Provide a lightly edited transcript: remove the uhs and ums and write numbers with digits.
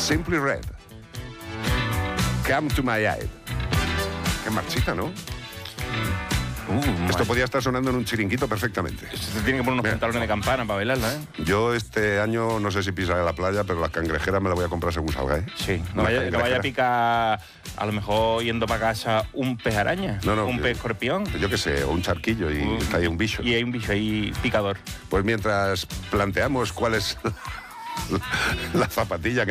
Simply Red. Come to my aid. Qué marchita, ¿no? Esto podía estar sonando en un chiringuito perfectamente. Se tiene que poner unos pantalones de campana para bailarla, ¿eh? Yo este año no sé si pisaré la playa, pero la cangrejera me la voy a comprar según salga, ¿eh? Sí, no vaya a picar, a lo mejor yendo para casa, un pez araña, un pez escorpión. Yo qué sé, o un charquillo y está ahí un bicho. Y hay un bicho ahí picador. Pues mientras planteamos cuál es la zapatilla que